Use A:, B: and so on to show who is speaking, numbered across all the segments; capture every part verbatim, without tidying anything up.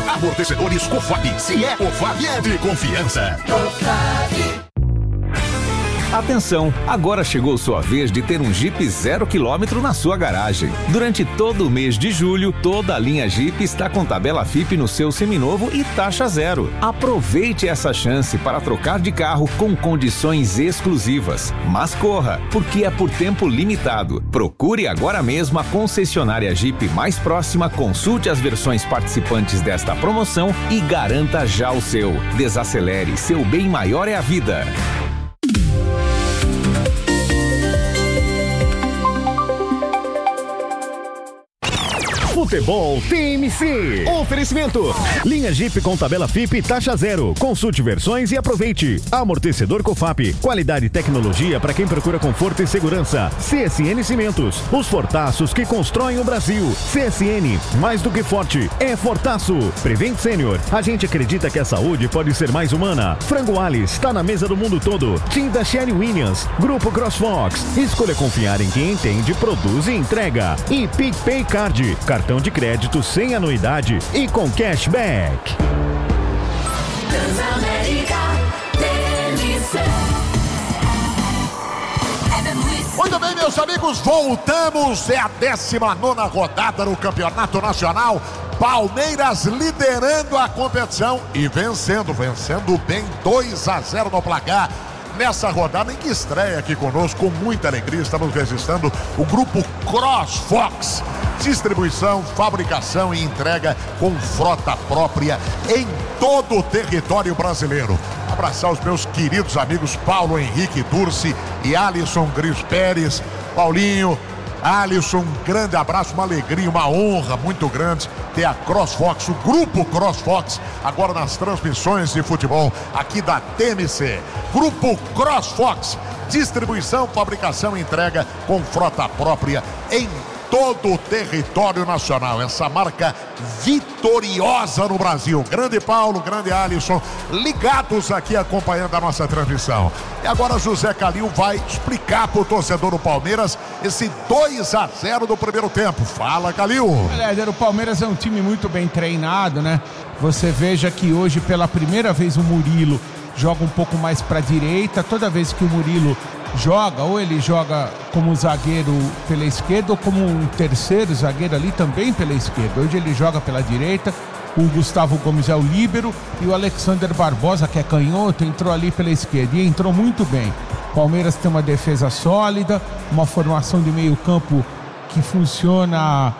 A: Amortecedores Cofap. Se é Cofap, é de confiança. Cofap.
B: Atenção, agora chegou sua vez de ter um Jeep zero quilômetro na sua garagem. Durante todo o mês de julho, toda a linha Jeep está com tabela F I P no seu seminovo e taxa zero. Aproveite essa chance para trocar de carro com condições exclusivas. Mas corra, porque é por tempo limitado. Procure agora mesmo a concessionária Jeep mais próxima, consulte as versões participantes desta promoção e garanta já o seu. Desacelere, seu bem maior é a vida.
C: Futebol T M C. Oferecimento. Linha Jeep com tabela F I P taxa zero. Consulte versões e aproveite. Amortecedor Cofap. Qualidade e tecnologia para quem procura conforto e segurança. C S N Cimentos. Os fortaços que constroem o Brasil. C S N. Mais do que forte. É fortaço. Prevent Senior. A gente acredita que a saúde pode ser mais humana. Frango Alice. Está na mesa do mundo todo. Tinta Sherry Williams. Grupo CrossFox. Escolha confiar em quem entende, produz e entrega. E PicPay Card. Cartão de crédito sem anuidade e com cashback.
A: Muito bem, meus amigos, voltamos. É a décima nona rodada no Campeonato Nacional. Palmeiras liderando a competição e vencendo, vencendo bem, dois a zero no placar. Nessa rodada em que estreia aqui conosco, com muita alegria, estamos registrando o grupo CrossFox. Distribuição, fabricação e entrega com frota própria em todo o território brasileiro. Abraçar os meus queridos amigos Paulo Henrique Durci e Alisson Gris Pérez. Paulinho, Alisson, um grande abraço, uma alegria, uma honra muito grande ter a CrossFox, o grupo CrossFox, agora nas transmissões de futebol aqui da T M C. Grupo CrossFox, distribuição, fabricação e entrega com frota própria em todo o território nacional. Essa marca vitoriosa no Brasil. Grande Paulo, grande Alisson, ligados aqui acompanhando a nossa transmissão. E agora José Calil vai explicar para o torcedor do Palmeiras esse dois a zero do primeiro tempo. Fala, Calil.
D: Aliás, o Palmeiras é um time muito bem treinado, né? Você veja que hoje pela primeira vez o Murilo joga um pouco mais para a direita. Toda vez que o Murilo joga, ou ele joga como zagueiro pela esquerda ou como um terceiro zagueiro ali também pela esquerda. Hoje ele joga pela direita, o Gustavo Gomes é o líbero e o Alexander Barbosa, que é canhoto, entrou ali pela esquerda e entrou muito bem. Palmeiras tem uma defesa sólida, uma formação de meio campo que funciona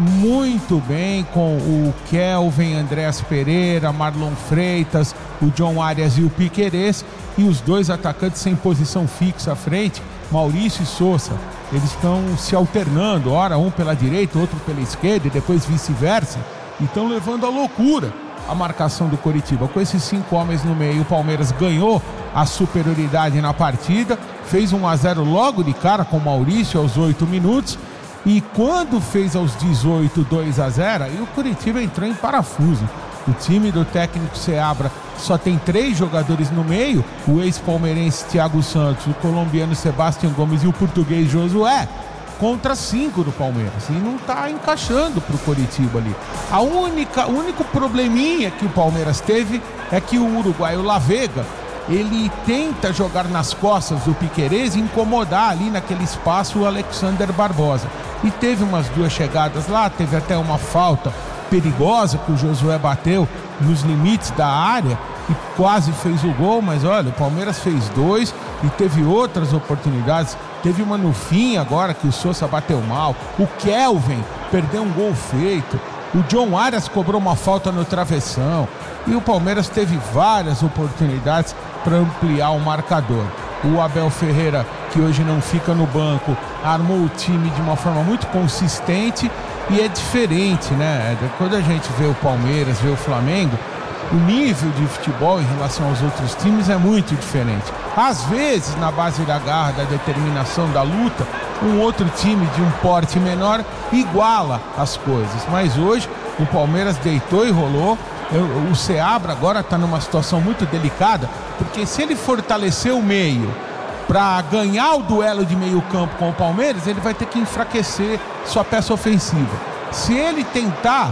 D: muito bem com o Kelvin, Andréas Pereira, Marlon Freitas, o John Arias e o Piquerez, e os dois atacantes sem posição fixa à frente, Maurício e Sousa. Eles estão se alternando, ora um pela direita, outro pela esquerda e depois vice-versa, e estão levando à loucura a marcação do Coritiba. Com esses cinco homens no meio, o Palmeiras ganhou a superioridade na partida, fez um a zero logo de cara com o Maurício aos oito minutos, e quando fez aos dezoito, dois a zero, aí o Coritiba entrou em parafuso. O time do técnico Seabra só tem três jogadores no meio, o ex-palmeirense Thiago Santos, o colombiano Sebastião Gomes e o português Josué, contra cinco do Palmeiras. E não está encaixando para o Coritiba ali. A única, o único probleminha que o Palmeiras teve é que o uruguaio La Vega, ele tenta jogar nas costas do Piquerez e incomodar ali naquele espaço o Alexander Barbosa. E teve umas duas chegadas lá, teve até uma falta perigosa que o Josué bateu nos limites da área e quase fez o gol, mas olha, o Palmeiras fez dois e teve outras oportunidades. Teve uma no fim agora que o Sousa bateu mal, o Kelvin perdeu um gol feito, o John Arias cobrou uma falta no travessão e o Palmeiras teve várias oportunidades para ampliar o marcador. O Abel Ferreira, que hoje não fica no banco, armou o time de uma forma muito consistente e é diferente, né? Quando a gente vê o Palmeiras, vê o Flamengo, o nível de futebol em relação aos outros times é muito diferente. Às vezes, na base da garra, da determinação, da luta, um outro time de um porte menor iguala as coisas. Mas hoje, o Palmeiras deitou e rolou. O Seabra agora está numa situação muito delicada, porque se ele fortalecer o meio para ganhar o duelo de meio campo com o Palmeiras, ele vai ter que enfraquecer sua peça ofensiva. Se ele tentar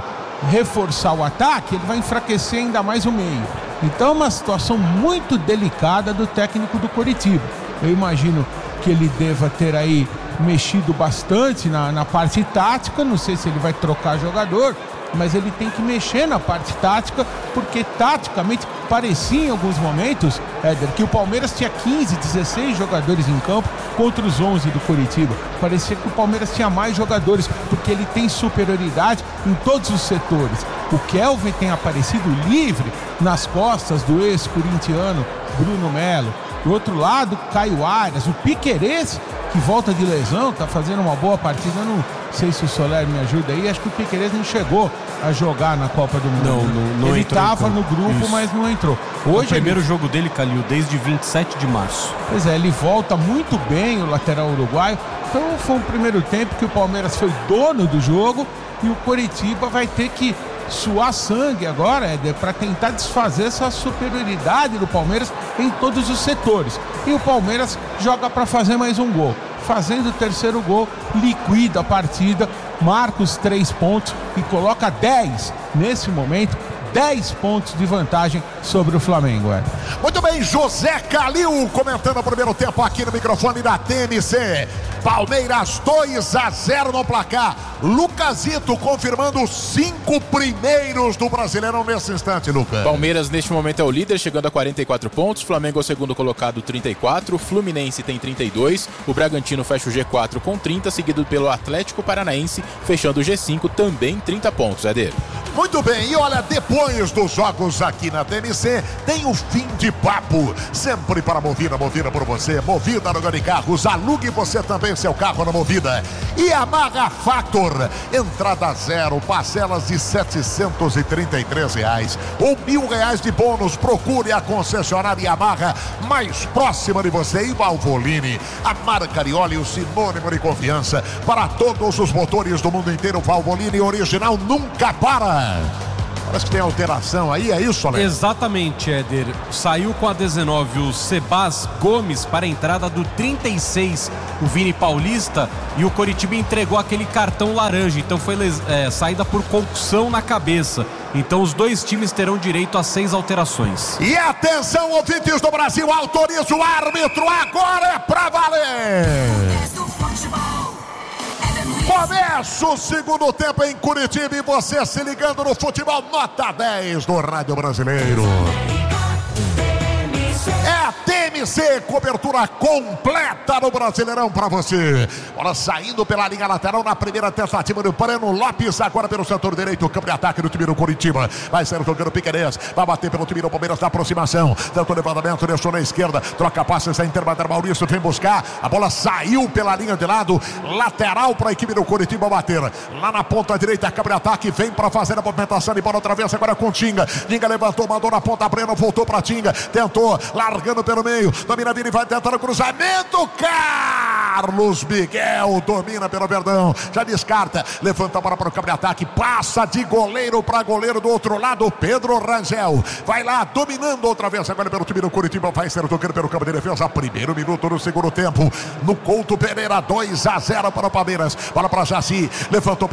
D: reforçar o ataque, ele vai enfraquecer ainda mais o meio. Então é uma situação muito delicada do técnico do Coritiba. Eu imagino que ele deva ter aí mexido bastante na, na parte tática, não sei se ele vai trocar jogador, mas ele tem que mexer na parte tática, porque taticamente parecia em alguns momentos, Éder, que o Palmeiras tinha quinze, dezesseis jogadores em campo contra os onze do Coritiba. Parecia que o Palmeiras tinha mais jogadores, porque ele tem superioridade em todos os setores. O Kelvin tem aparecido livre nas costas do ex-corintiano Bruno Melo. Do outro lado, Caio Arias, o Piquerez, que volta de lesão, tá fazendo uma boa partida. Eu não sei se o Soler me ajuda aí, acho que o Piquerez não chegou a jogar na Copa do Mundo.
E: Não, não, não
D: ele
E: entrou.
D: Ele estava no grupo, isso, mas não entrou. Hoje
E: o primeiro
D: ele...
E: jogo dele, Calil, desde vinte e sete de março.
D: Pois é, ele volta muito bem, o lateral uruguaio. Então foi um primeiro tempo que o Palmeiras foi dono do jogo e o Coritiba vai ter que suar sangue agora, Éder, para tentar desfazer essa superioridade do Palmeiras em todos os setores. E o Palmeiras joga para fazer mais um gol. Fazendo o terceiro gol, liquida a partida, marca os três pontos e coloca dez nesse momento. dez pontos de vantagem sobre o Flamengo. É.
A: Muito bem, José Calil comentando o primeiro tempo aqui no microfone da T M C. Palmeiras dois a zero no placar. Lucasito confirmando os cinco primeiros do Brasileirão nesse instante, Lucas.
F: Palmeiras neste momento é o líder, chegando a quarenta e quatro pontos. Flamengo é o segundo colocado, trinta e quatro. Fluminense tem trinta e dois. O Bragantino fecha o G quatro com trinta, seguido pelo Atlético Paranaense, fechando o G cinco também trinta pontos. É dele.
A: Muito bem, e olha, depois dos jogos aqui na T M C, tem o fim de papo. Sempre para Movida, Movida por você. Movida no de carros, alugue você também seu carro na Movida. E Yamaha Factor, entrada zero, parcelas de setecentos e trinta e três reais ou mil reais de bônus. Procure a concessionária Yamaha mais próxima de você. E Valvoline, a marca Arioli, o sinônimo de confiança para todos os motores do mundo inteiro. Valvoline original nunca para. Parece que tem alteração aí, é isso, Alex?
E: Exatamente, Éder. Saiu com a dezenove o Sebas Gomes para a entrada do trinta e seis, o Vini Paulista, e o Coritiba entregou aquele cartão laranja, então foi é, saída por concussão na cabeça. Então os dois times terão direito a seis alterações.
A: E atenção, ouvintes do Brasil, autoriza o árbitro, agora é pra valer! Começa o segundo tempo em Curitiba e você se ligando no futebol nota dez do Rádio Brasileiro. É a T M C, cobertura completa no Brasileirão pra você. Bola saindo pela linha lateral na primeira tentativa do Breno Lopes, agora pelo setor direito, campo de ataque do time do Curitiba. Vai ser tocando o Piquerez, vai bater pelo time do Palmeiras na aproximação. Tanto o levantamento, deixou na esquerda, troca passes, a intermediária Maurício vem buscar. A bola saiu pela linha de lado, lateral para a equipe do Curitiba bater. Lá na ponta direita, campo de ataque, vem para fazer a movimentação de bola outra vez, agora com Tinga. Tinga levantou, mandou na ponta, Breno voltou para Tinga, tentou, largando pelo meio, domina Vini, vai tentar o cruzamento, Carlos Miguel domina pelo Verdão, já descarta, levanta a bola para o campo de ataque, passa de goleiro para goleiro do outro lado, Pedro Rangel, vai lá, dominando outra vez agora pelo time do Curitiba, vai ser tocando pelo campo de defesa, primeiro minuto do segundo tempo, no Couto Pereira, dois a zero para o Palmeiras, bola para Jaci, levantou